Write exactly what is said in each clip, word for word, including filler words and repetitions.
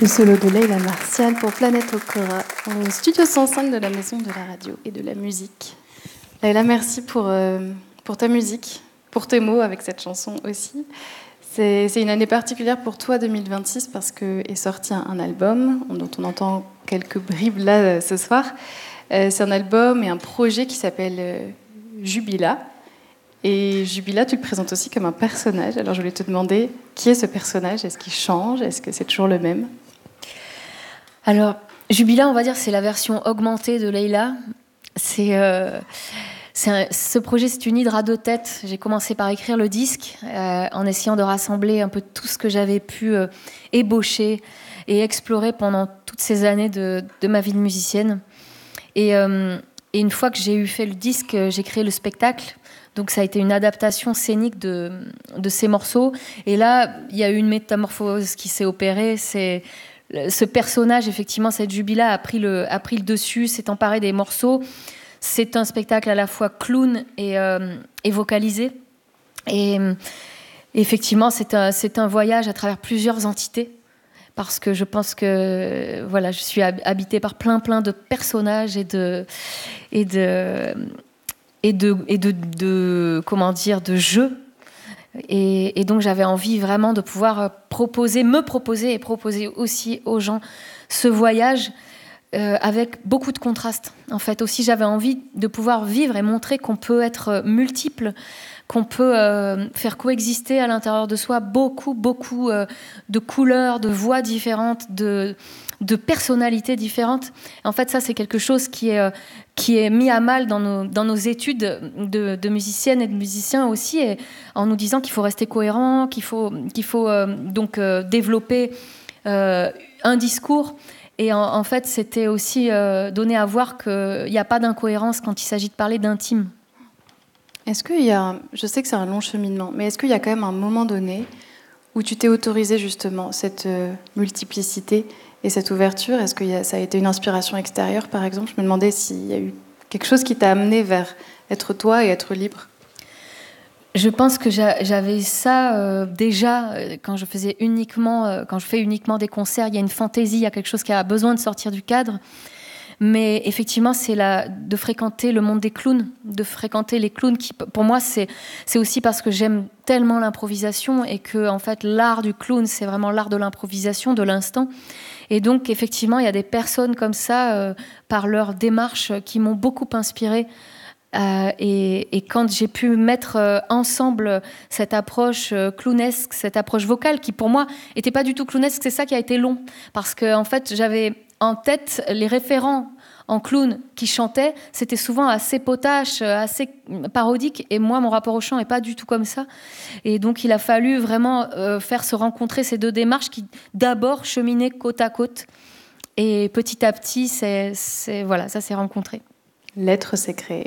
Le solo de Leila Martial pour Planète Okora, au studio cent cinq de la Maison de la Radio et de la Musique. Leila, merci pour, euh, pour ta musique, pour tes mots avec cette chanson aussi. C'est, c'est une année particulière pour toi, deux mille vingt-six, parce qu'est sorti un, un album dont on entend quelques bribes là euh, ce soir. Euh, c'est un album et un projet qui s'appelle euh, Jubila. Et Jubila, tu le présentes aussi comme un personnage. Alors je voulais te demander, qui est ce personnage ? Est-ce qu'il change ? Est-ce que c'est toujours le même ? Alors, Jubila, on va dire, c'est la version augmentée de Leila. C'est, euh, c'est un, ce projet, c'est une hydre à deux têtes. J'ai commencé par écrire le disque euh, en essayant de rassembler un peu tout ce que j'avais pu euh, ébaucher et explorer pendant toutes ces années de, de ma vie de musicienne. Et, euh, et une fois que j'ai eu fait le disque, j'ai créé le spectacle. Donc ça a été une adaptation scénique de, de ces morceaux. Et là, il y a eu une métamorphose qui s'est opérée. C'est, ce personnage, effectivement, cette Jubila a pris le, a pris le dessus, s'est emparé des morceaux. C'est un spectacle à la fois clown et, euh, et vocalisé. Et effectivement, c'est un, c'est un voyage à travers plusieurs entités. Parce que je pense que voilà, je suis habitée par plein, plein de personnages et de... Et de et de, et de, de comment dire, de jeu. Et, et donc, j'avais envie vraiment de pouvoir proposer, me proposer et proposer aussi aux gens ce voyage euh, avec beaucoup de contrastes. En fait, aussi, j'avais envie de pouvoir vivre et montrer qu'on peut être multiple, qu'on peut euh, faire coexister à l'intérieur de soi beaucoup, beaucoup euh, de couleurs, de voix différentes, de... de personnalités différentes. En fait, ça, c'est quelque chose qui est, euh, qui est mis à mal dans nos, dans nos études de, de musiciennes et de musiciens aussi, et en nous disant qu'il faut rester cohérent, qu'il faut, qu'il faut euh, donc euh, développer euh, un discours. Et en, en fait, c'était aussi euh, donné à voir qu'il n'y a pas d'incohérence quand il s'agit de parler d'intime. Est-ce qu'il y a, je sais que c'est un long cheminement, mais est-ce qu'il y a quand même un moment donné où tu t'es autorisé justement cette euh, multiplicité et cette ouverture? Est-ce que y a, ça a été une inspiration extérieure, par exemple? Je me demandais s'il y a eu quelque chose qui t'a amené vers être toi et être libre. Je pense que j'avais ça euh, déjà euh, quand je faisais uniquement, euh, quand je fais uniquement des concerts. Il y a une fantaisie, il y a quelque chose qui a besoin de sortir du cadre. Mais effectivement, c'est la, de fréquenter le monde des clowns, de fréquenter les clowns. Qui, pour moi, c'est, c'est aussi parce que j'aime tellement l'improvisation et que, en fait, l'art du clown, c'est vraiment l'art de l'improvisation, de l'instant. Et donc, effectivement, il y a des personnes comme ça, euh, par leur démarche, qui m'ont beaucoup inspirée. Euh, et, et quand j'ai pu mettre euh, ensemble cette approche euh, clownesque, cette approche vocale, qui pour moi n'était pas du tout clownesque, c'est ça qui a été long. Parce que, en fait, j'avais en tête les référents en clown qui chantaient, c'était souvent assez potache, assez parodique, et moi, mon rapport au chant n'est pas du tout comme ça. Et donc, il a fallu vraiment euh, faire se rencontrer ces deux démarches qui, d'abord, cheminaient côte à côte. Et petit à petit, c'est, c'est, voilà, ça s'est rencontré. L'être s'est créé.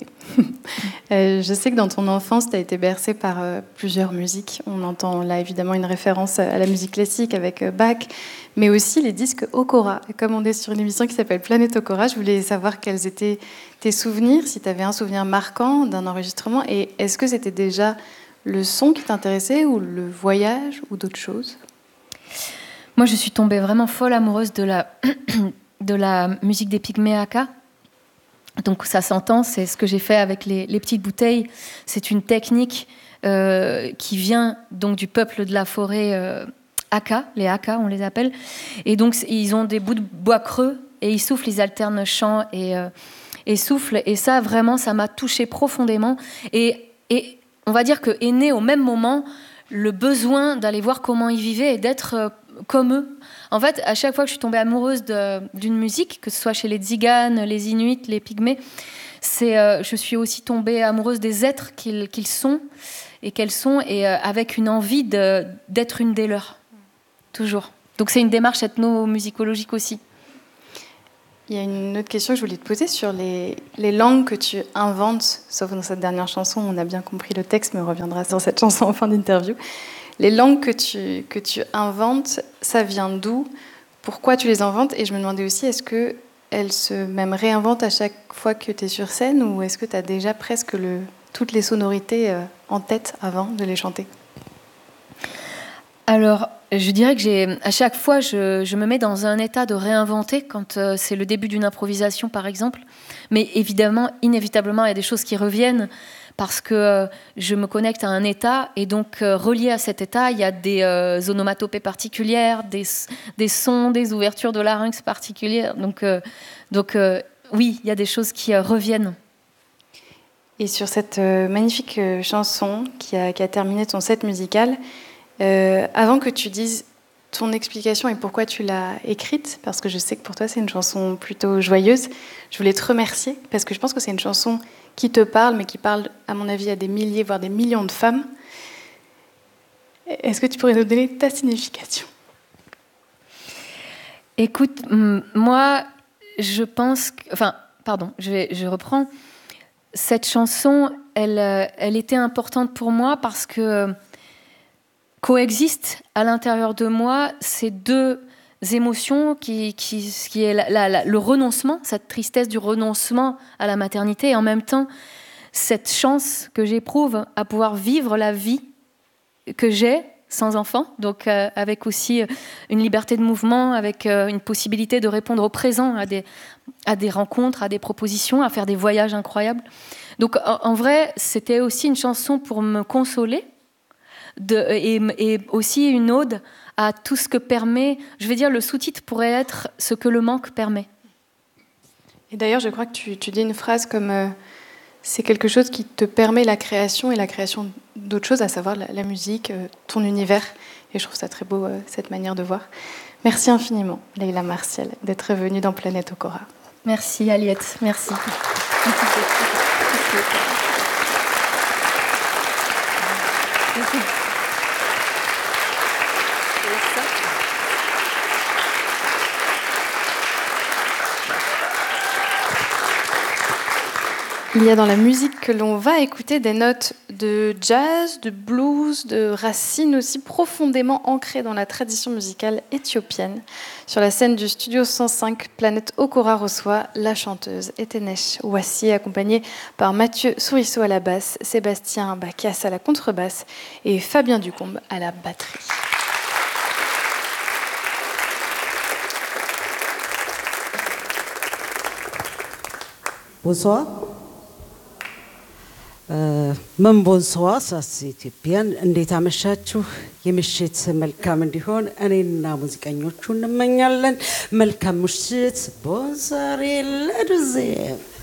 euh, je sais que dans ton enfance, tu as été bercée par euh, plusieurs musiques. On entend là évidemment une référence à la musique classique avec euh, Bach, mais aussi les disques Okora. Et comme on est sur une émission qui s'appelle Planète Okora, je voulais savoir quels étaient tes souvenirs, si tu avais un souvenir marquant d'un enregistrement, et est-ce que c'était déjà le son qui t'intéressait, ou le voyage, ou d'autres choses ? Moi, je suis tombée vraiment folle amoureuse de la, de la musique des Pygmées Aka. Donc ça s'entend, c'est ce que j'ai fait avec les, les petites bouteilles. C'est une technique euh, qui vient donc du peuple de la forêt euh, Aka, les Aka on les appelle. Et donc ils ont des bouts de bois creux et ils soufflent, ils alternent chant et, euh, et souffle. Et ça vraiment, ça m'a touchée profondément. Et, et on va dire que est né au même moment le besoin d'aller voir comment ils vivaient et d'être euh, comme eux. En fait, à chaque fois que je suis tombée amoureuse de, d'une musique, que ce soit chez les Tziganes, les Inuits, les Pygmées, c'est, euh, je suis aussi tombée amoureuse des êtres qu'ils, qu'ils sont et qu'elles sont, et euh, avec une envie de, d'être une des leurs, toujours. Donc c'est une démarche ethnomusicologique aussi. Il y a une autre question que je voulais te poser sur les, les langues que tu inventes, sauf dans cette dernière chanson, on a bien compris le texte, mais on reviendra sur cette chanson en fin d'interview. Les langues que tu, que tu inventes, ça vient d'où ? Pourquoi tu les inventes ? Et je me demandais aussi, est-ce qu'elles se même réinventent à chaque fois que tu es sur scène, ou est-ce que tu as déjà presque le, toutes les sonorités en tête avant de les chanter ? Alors, je dirais que j'ai, à chaque fois, je, je me mets dans un état de réinventer quand euh, c'est le début d'une improvisation, par exemple. Mais évidemment, inévitablement, il y a des choses qui reviennent parce que euh, je me connecte à un état et donc euh, relié à cet état, il y a des euh, onomatopées particulières, des, des sons, des ouvertures de larynx particulières. Donc, euh, donc euh, oui, il y a des choses qui euh, reviennent. Et sur cette euh, magnifique euh, chanson qui a, qui a terminé ton set musical, Euh, avant que tu dises ton explication et pourquoi tu l'as écrite, parce que je sais que pour toi c'est une chanson plutôt joyeuse, je voulais te remercier parce que je pense que c'est une chanson qui te parle, mais qui parle à mon avis à des milliers, voire des millions de femmes. Est-ce que tu pourrais nous donner ta signification? Écoute, moi je pense que, enfin pardon, je, vais, je reprends. Cette chanson, elle, elle était importante pour moi parce que coexistent à l'intérieur de moi ces deux émotions qui, qui, qui est la, la, la, le renoncement, cette tristesse du renoncement à la maternité, et en même temps cette chance que j'éprouve à pouvoir vivre la vie que j'ai sans enfant, donc euh, avec aussi une liberté de mouvement, avec euh, une possibilité de répondre au présent, à des, à des rencontres, à des propositions, à faire des voyages incroyables. Donc en, en vrai, c'était aussi une chanson pour me consoler, De, et, et aussi une ode à tout ce que permet, je vais dire, le sous-titre pourrait être ce que le manque permet. Et d'ailleurs, je crois que tu, tu dis une phrase comme euh, c'est quelque chose qui te permet la création et la création d'autres choses, à savoir la, la musique, euh, ton univers. Et je trouve ça très beau, euh, cette manière de voir. Merci infiniment, Leïla Martial, d'être venue dans Planète Okora. Merci, Aliette. Merci. Il y a dans la musique que l'on va écouter des notes de jazz, de blues, de racines aussi profondément ancrées dans la tradition musicale éthiopienne. Sur la scène du studio cent cinq, Planète Okora reçoit la chanteuse Etenesh Ouassi, accompagnée par Mathieu Souriceau à la basse, Sébastien Bacchias à la contrebasse et Fabien Ducombe à la batterie. Bonsoir. ምን ቦንሶዋ ሳስ ኢትዮጵያን እንዴት አመሻችሁ የምሽት መልካም እንዲሆን እኔና ሙዚቀኞቹ እንመኛለን መልካም ምሽት ቦንሳሬ ለዱዜ